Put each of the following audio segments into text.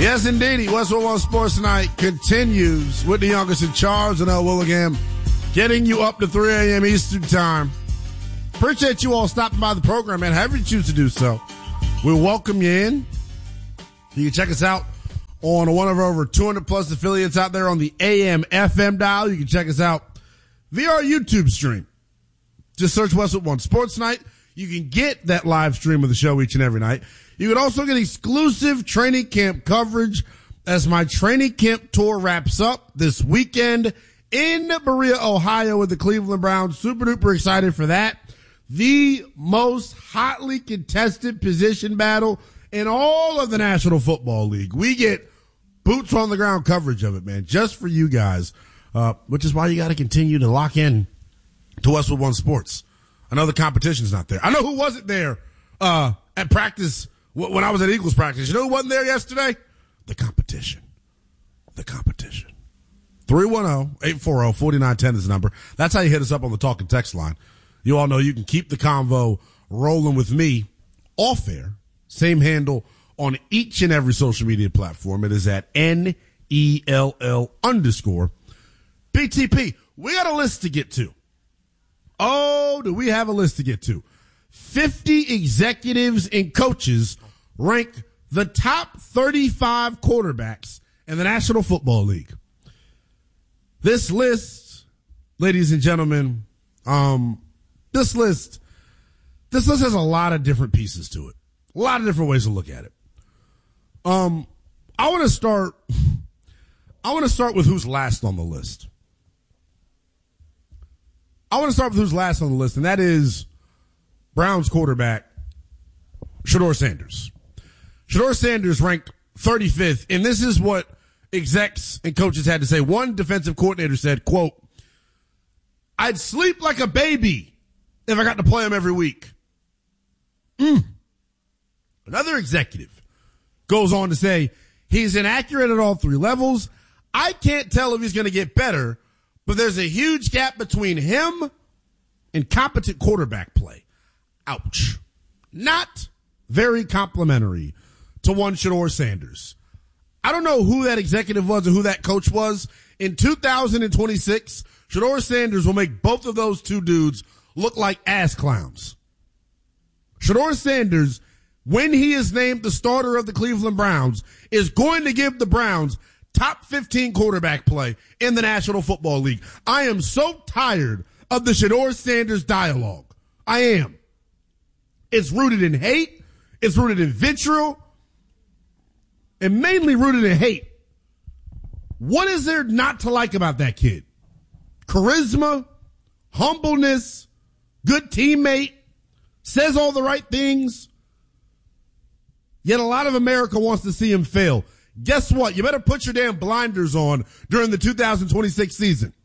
Yes, indeed. West 101 Sports Night continues with the youngest in charge, and L. Willingham, getting you up to 3 a.m. Eastern Time. Appreciate you all stopping by the program, man. However you choose to do so, we'll welcome you in. You can check us out on one of our over 200-plus affiliates out there on the AM, FM dial. You can check us out via our YouTube stream. Just search West 101 Sports Night. You can get that live stream of the show each and every night. You can also get exclusive training camp coverage as my training camp tour wraps up this weekend in Berea, Ohio with the Cleveland Browns. Super duper excited for that. The most hotly contested position battle in all of the National Football League. We get boots on the ground coverage of it, man, just for you guys, which is why you got to continue to lock in to West 101 Sports. I know the competition's not there. I know who wasn't there at practice when I was at Eagles practice. You know who wasn't there yesterday? The competition. The competition. 310-840-4910 is the number. That's how you hit us up on the talk and text line. You all know you can keep the convo rolling with me off air. Same handle on each and every social media platform. It is at NELL_BTP. We got a list to get to. Oh, do we have a list to get to? 50 executives and coaches rank the top 35 quarterbacks in the National Football League. This list, ladies and gentlemen, this list has a lot of different pieces to it. A lot of different ways to look at it. I want to start with who's last on the list. And that is Browns quarterback Shedeur Sanders. Shedeur Sanders ranked 35th, and this is what execs and coaches had to say. One defensive coordinator said, quote, "I'd sleep like a baby if I got to play him every week." Another executive goes on to say, "He's inaccurate at all three levels. I can't tell if he's going to get better, but there's a huge gap between him and competent quarterback play." Ouch. Not very complimentary to one Shedeur Sanders. I don't know who that executive was or who that coach was. In 2026, Shedeur Sanders will make both of those two dudes look like ass clowns. Shedeur Sanders, when he is named the starter of the Cleveland Browns, is going to give the Browns top 15 quarterback play in the National Football League. I am so tired of the Shedeur Sanders dialogue. I am. It's rooted in hate. It's rooted in vitriol. And mainly rooted in hate. What is there not to like about that kid? Charisma, humbleness, good teammate, says all the right things. Yet a lot of America wants to see him fail. Guess what? You better put your damn blinders on during the 2026 season.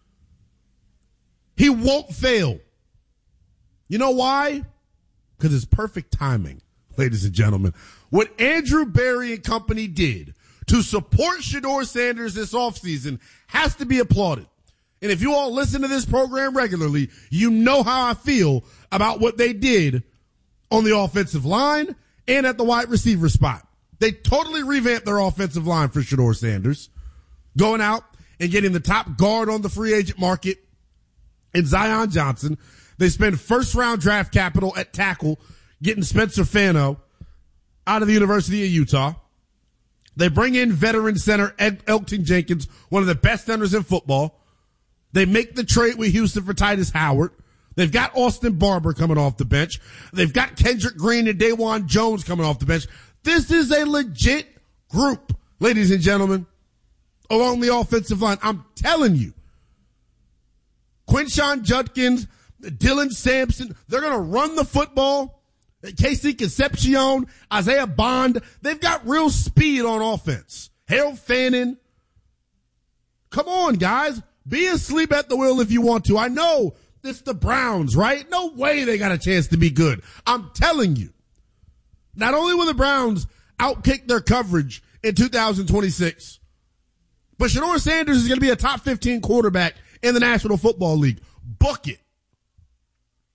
He won't fail. You know why? Because it's perfect timing, ladies and gentlemen. What Andrew Berry and company did to support Shedeur Sanders this offseason has to be applauded. And if you all listen to this program regularly, you know how I feel about what they did on the offensive line and at the wide receiver spot. They totally revamped their offensive line for Shedeur Sanders, going out and getting the top guard on the free agent market in Zion Johnson. They spend first-round draft capital at tackle, getting Spencer Fano out of the University of Utah. They bring in veteran center Elgton Jenkins, one of the best centers in football. They make the trade with Houston for Titus Howard. They've got Austin Barber coming off the bench. They've got Kendrick Green and Dawan Jones coming off the bench. This is a legit group, ladies and gentlemen, along the offensive line. I'm telling you. Quinshon Judkins, Dylan Sampson, they're going to run the football. Casey Concepcion, Isaiah Bond, they've got real speed on offense. Harold Fannin. Come on, guys. Be asleep at the wheel if you want to. I know it's the Browns, right? No way they got a chance to be good. I'm telling you. Not only will the Browns outkick their coverage in 2026, but Shedeur Sanders is going to be a top 15 quarterback in the National Football League. Book it.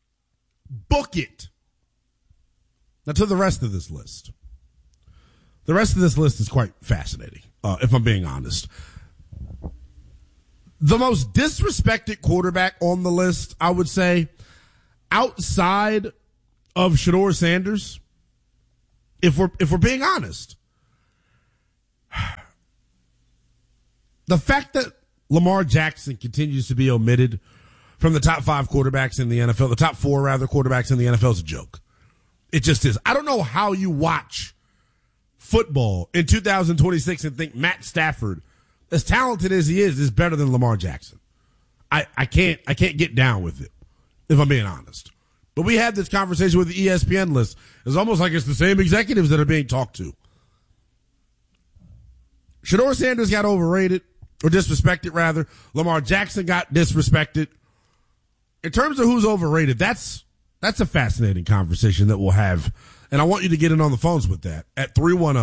Book it. Now to the rest of this list. The rest of this list is quite fascinating, if I'm being honest. The most disrespected quarterback on the list, I would say, outside of Shedeur Sanders, if we're being honest, the fact that Lamar Jackson continues to be omitted from the top 5 quarterbacks in the NFL, the top 4 rather quarterbacks in the NFL, is a joke. It just is. I don't know how you watch football in 2026 and think Matt Stafford, as talented as he is better than Lamar Jackson. I can't get down with it, if I'm being honest. But we had this conversation with the ESPN list. It's almost like it's the same executives that are being talked to. Shedeur Sanders got overrated, or disrespected rather. Lamar Jackson got disrespected. In terms of who's overrated, that's a fascinating conversation that we'll have. And I want you to get in on the phones with that at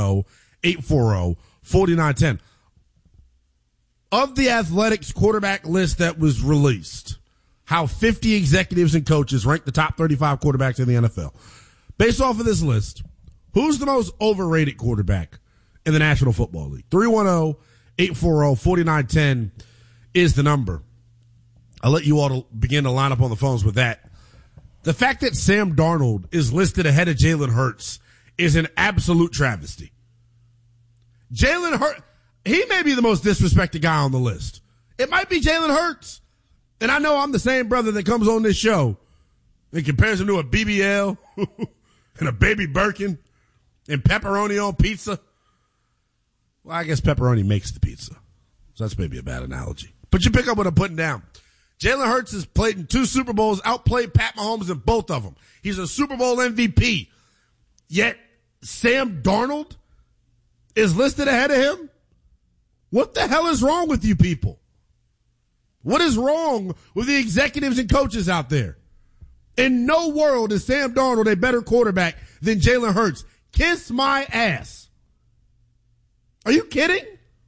310-840-4910. Of the Athletics quarterback list that was released, how 50 executives and coaches rank the top 35 quarterbacks in the NFL. Based off of this list, who's the most overrated quarterback in the National Football League? 310-840-4910 is the number. I'll let you all begin to line up on the phones with that. The fact that Sam Darnold is listed ahead of Jalen Hurts is an absolute travesty. Jalen Hurts, he may be the most disrespected guy on the list. It might be Jalen Hurts. And I know I'm the same brother that comes on this show and compares him to a BBL and a Baby Birkin and pepperoni on pizza. Well, I guess pepperoni makes the pizza. So that's maybe a bad analogy. But you pick up what I'm putting down. Jalen Hurts has played in 2 Super Bowls, outplayed Pat Mahomes in both of them. He's a Super Bowl MVP. Yet Sam Darnold is listed ahead of him? What the hell is wrong with you people? What is wrong with the executives and coaches out there? In no world is Sam Darnold a better quarterback than Jalen Hurts. Kiss my ass. Are you kidding?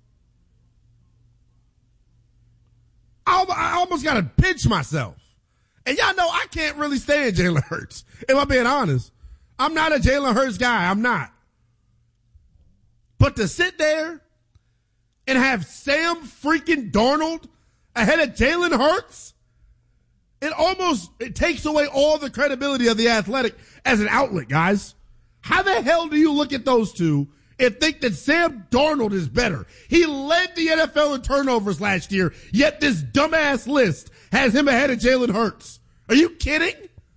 I almost got to pinch myself. And y'all know I can't really stand Jalen Hurts. If I'm being honest, I'm not a Jalen Hurts guy. I'm not. But to sit there and have Sam freaking Darnold ahead of Jalen Hurts, it takes away all the credibility of The Athletic as an outlet, guys. How the hell do you look at those two and think that Sam Darnold is better? He led the NFL in turnovers last year, yet this dumbass list has him ahead of Jalen Hurts. Are you kidding?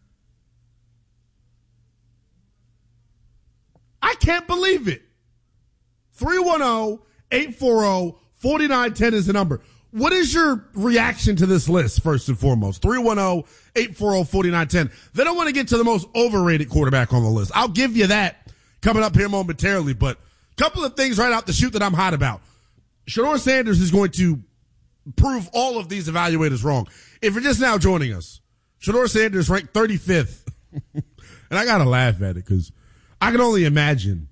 I can't believe it. 310-840-4910 is the number. What is your reaction to this list, first and foremost? 310-840-4910. Then I want to get to the most overrated quarterback on the list. I'll give you that coming up here momentarily, but a couple of things right out the chute that I'm hot about. Shedeur Sanders is going to prove all of these evaluators wrong. If you're just now joining us, Shedeur Sanders ranked 35th. And I got to laugh at it because I can only imagine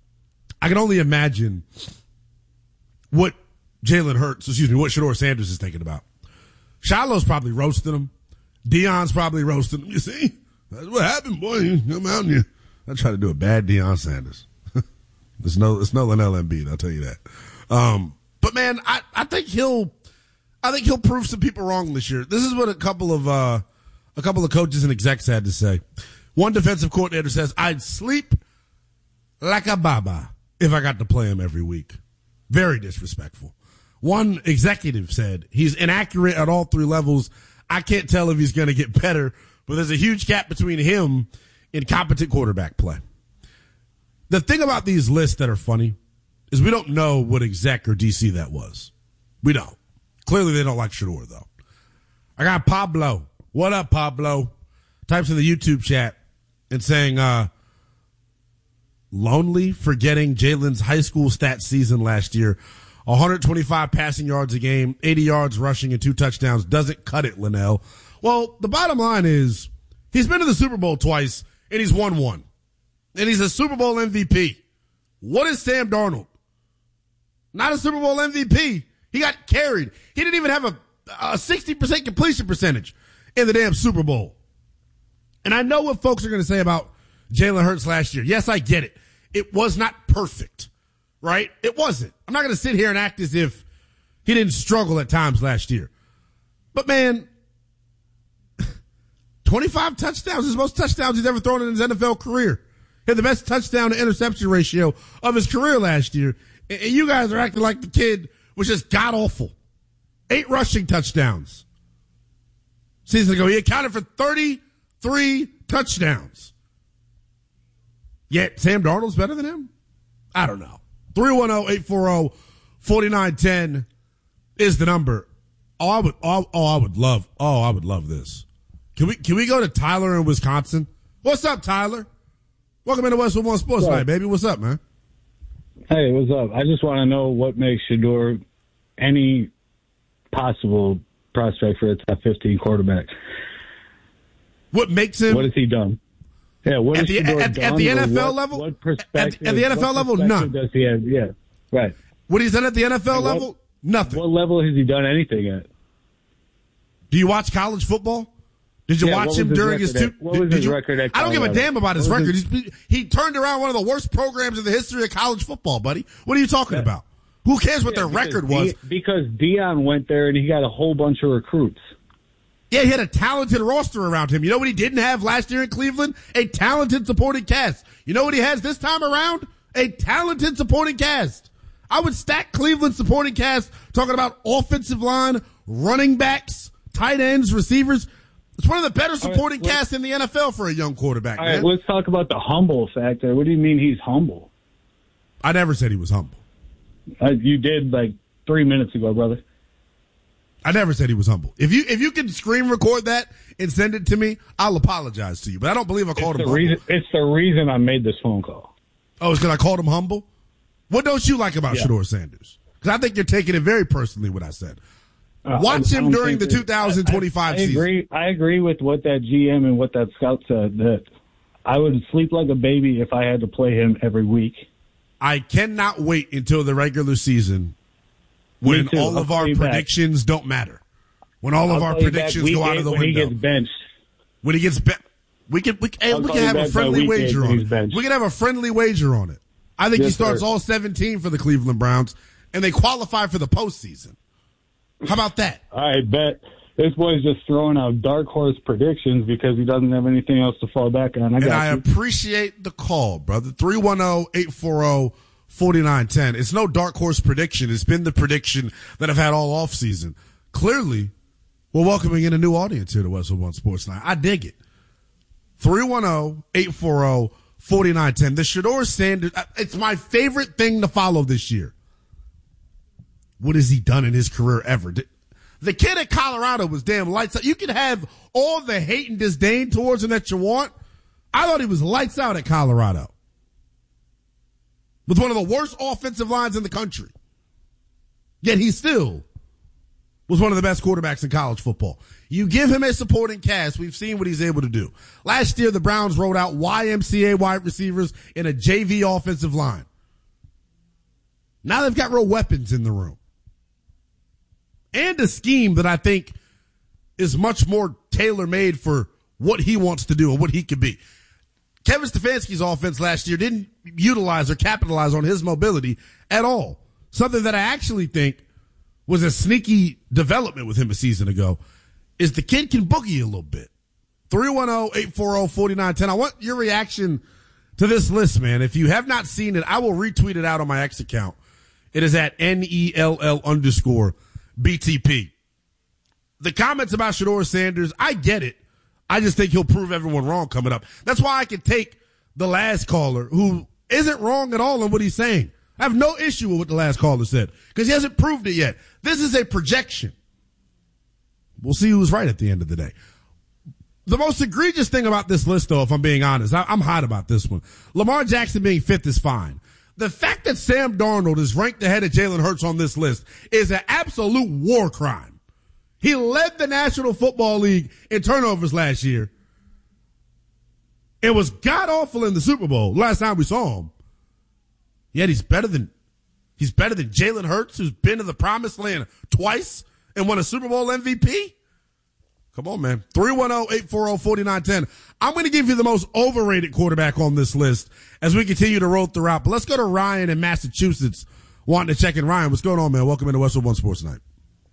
what what Shedeur Sanders is thinking about. Shiloh's probably roasting him. Deion's probably roasting him. You see? That's what happened, boy. You come out and you, I try to do a bad Deion Sanders. It's no Linnell Embiid, I'll tell you that. But man, I think he'll prove some people wrong this year. This is what a couple of coaches and execs had to say. One defensive coordinator says, I'd sleep like a baba if I got to play him every week. Very disrespectful. One executive said, he's inaccurate at all 3 levels. I can't tell if he's going to get better, but there's a huge gap between him and competent quarterback play. The thing about these lists that are funny is we don't know what exec or DC that was. We don't. Clearly they don't like Shedeur, though. I got Pablo. What up, Pablo? Types in the YouTube chat and saying, lonely for getting Jalen's high school stats season last year. 125 passing yards a game, 80 yards rushing, and 2 touchdowns. Doesn't cut it, Linnell. Well, the bottom line is he's been to the Super Bowl twice, and he's won 1. And he's a Super Bowl MVP. What is Sam Darnold? Not a Super Bowl MVP. He got carried. He didn't even have a 60% completion percentage in the damn Super Bowl. And I know what folks are going to say about Jalen Hurts last year. Yes, I get it. It was not perfect. right? It wasn't. I'm not going to sit here and act as if he didn't struggle at times last year. But man, 25 touchdowns is the most touchdowns he's ever thrown in his NFL career. He had the best touchdown to interception ratio of his career last year. And you guys are acting like the kid was just god awful. 8 rushing touchdowns. Season ago, he accounted for 33 touchdowns. Yet Sam Darnold's better than him? I don't know. 310-840-4910 is the number. I would love this. Can we go to Tyler in Wisconsin? What's up, Tyler? Welcome into Westwood One Sports Night, baby. What's up, man? Hey, what's up? I just want to know what makes Shedeur any possible prospect for a top 15 quarterback. What makes him? What has he done? Yeah, what at the NFL level? What perspective? At the NFL level, none. Does he have? Yeah, right. What he's done at the NFL level? Nothing. What level has he done anything at? Do you watch college football? Did you watch him during his two? What was his record at I don't give a damn about his record. His... He turned around one of the worst programs in the history of college football, buddy. What are you talking about? Who cares what their record was? Because Deion went there and he got a whole bunch of recruits. Yeah, he had a talented roster around him. You know what he didn't have last year in Cleveland? A talented supporting cast. You know what he has this time around? A talented supporting cast. I would stack Cleveland's supporting cast talking about offensive line, running backs, tight ends, receivers. It's one of the better supporting casts in the NFL for a young quarterback, all man. Right, let's talk about the humble factor. What do you mean he's humble? I never said he was humble. You did like 3 minutes ago, brother. I never said he was humble. If you can screen record that and send it to me, I'll apologize to you. But I don't believe I called him humble. It's the reason I made this phone call. Oh, it's because I called him humble? What don't you like about Shedeur Sanders? Because I think you're taking it very personally what I said. Watch him during the 2025 season. I agree with what that GM and what that scout said, that I would sleep like a baby if I had to play him every week. I cannot wait until the regular season when all of our predictions don't matter. When all of our predictions go out of the window. When he gets benched. When he gets benched. We can have a friendly wager on it. We can have a friendly wager on it. I think he starts all 17 for the Cleveland Browns, and they qualify for the postseason. How about that? I bet. This boy's just throwing out dark horse predictions because he doesn't have anything else to fall back on. I appreciate the call, brother. 310-840-4910. It's no dark horse prediction. It's been the prediction that I've had all offseason. Clearly, we're welcoming in a new audience here to Westwood One Sports Night. I dig it. 310-840-4910. The Shedeur Sanders, it's my favorite thing to follow this year. What has he done in his career ever? The kid at Colorado was damn lights out. You can have all the hate and disdain towards him that you want. I thought he was lights out at Colorado. With one of the worst offensive lines in the country. Yet he still was one of the best quarterbacks in college football. You give him a supporting cast, we've seen what he's able to do. Last year, the Browns rolled out YMCA wide receivers in a JV offensive line. Now they've got real weapons in the room. And a scheme that I think is much more tailor-made for what he wants to do and what he can be. Kevin Stefanski's offense last year didn't utilize or capitalize on his mobility at all. Something that I actually think was a sneaky development with him a season ago is the kid can boogie a little bit. 310-840-4910. I want your reaction to this list, man. If you have not seen it, I will retweet it out on my X account. It is at NELL_BTP. The comments about Shedeur Sanders, I get it. I just think he'll prove everyone wrong coming up. That's why I can take the last caller who isn't wrong at all in what he's saying. I have no issue with what the last caller said because he hasn't proved it yet. This is a projection. We'll see who's right at the end of the day. The most egregious thing about this list, though, if I'm being honest, I'm hot about this one. Lamar Jackson being fifth is fine. The fact that Sam Darnold is ranked ahead of Jalen Hurts on this list is an absolute war crime. He led the National Football League in turnovers last year. It was god-awful in the Super Bowl last time we saw him. Yet he's better than Jalen Hurts, who's been to the promised land twice and won a Super Bowl MVP. Come on, man. 310-840-4910. I'm going to give you the most overrated quarterback on this list as we continue to roll throughout. But let's go to Ryan in Massachusetts wanting to check in. Ryan, what's going on, man? Welcome into Westwood One Sports Night.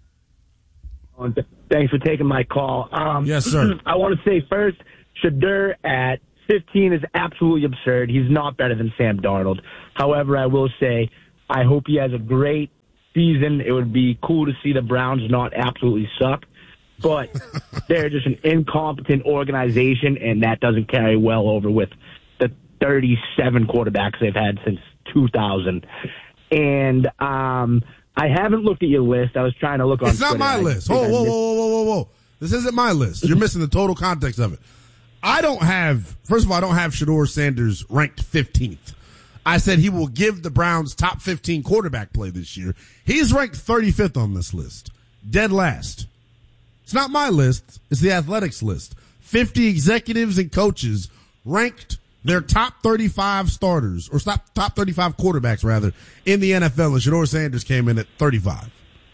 Thanks for taking my call. Yes, sir. I want to say first, Shedeur at 15 is absolutely absurd. He's not better than Sam Darnold. However, I will say I hope he has a great season. It would be cool to see the Browns not absolutely suck. But they're just an incompetent organization, and that doesn't carry well over with the 37 quarterbacks they've had since 2000. And I haven't looked at your list. I was trying to look on It's Twitter. not my list. Whoa. This isn't my list. You're missing the total context of it. First of all, I don't have Shedeur Sanders ranked 15th. I said he will give the Browns top 15 quarterback play this year. He's ranked 35th on this list. Dead last. It's not my list. It's the Athletics list. 50 executives and coaches ranked their top 35 starters, or top 35 quarterbacks, rather, in the NFL, and Shedeur Sanders came in at 35.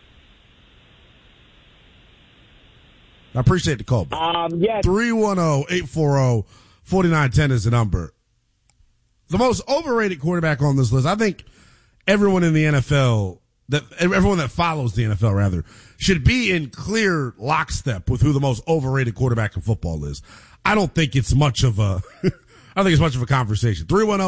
I appreciate the call. Yes. 310-840-4910 is the number. The most overrated quarterback on this list, I think everyone in the NFL, everyone that follows the NFL, rather, should be in clear lockstep with who the most overrated quarterback in football is. I don't think it's much of a conversation.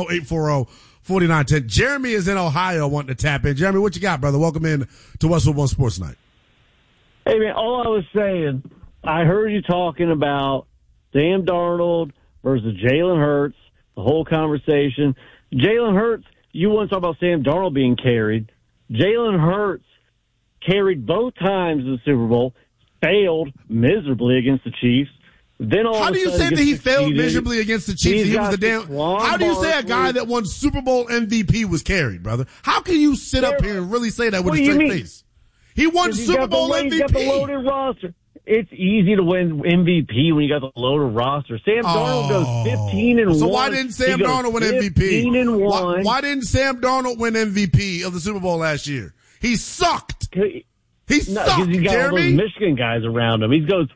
310-840-4910. Jeremy is in Ohio wanting to tap in. Jeremy, what you got, brother? Welcome in to Westwood One Sports Night. Hey, man, all I was saying, I heard you talking about Sam Darnold versus Jalen Hurts, the whole conversation. Jalen Hurts, you want to talk about Sam Darnold being carried. Jalen Hurts carried both times in the Super Bowl, failed miserably against the Chiefs. Then how do you say that he failed miserably against the Chiefs? He was the damn. How do you say a guy that won Super Bowl MVP was carried, brother? How can you sit up here and really say that with a straight face? He won Super Bowl MVP. He's got the loaded roster. It's easy to win MVP when you got the loaded roster. Sam Darnold goes 15-1. So why didn't Sam Darnold win MVP? 15-1. Why didn't Sam Darnold win MVP of the Super Bowl last year? He sucked. He sucked, because he's got Jeremy. all those Michigan guys around him. He goes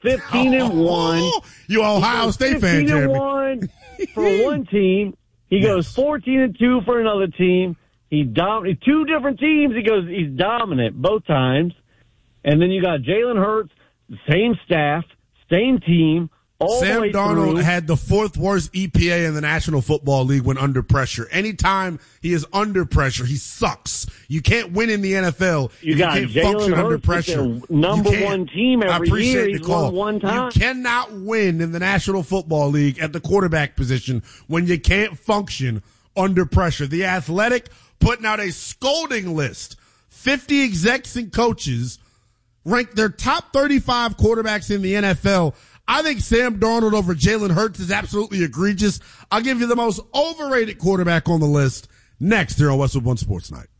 15-1. You Ohio State fan, Jeremy. 15-1 for one team. He goes 14-2 for another team. He dominates two different teams. He's dominant both times. And then you got Jalen Hurts, same staff, same team. Sam Darnold had the fourth worst EPA in the National Football League when under pressure. Anytime he is under pressure, he sucks. You can't win in the NFL. You can't function under pressure. Number one team every year. He's won one time. You cannot win in the National Football League at the quarterback position when you can't function under pressure. The Athletic putting out a scolding list. 50 execs and coaches ranked their top 35 quarterbacks in the NFL. I think Sam Darnold over Jalen Hurts is absolutely egregious. I'll give you the most overrated quarterback on the list next here on Westwood One Sports Night.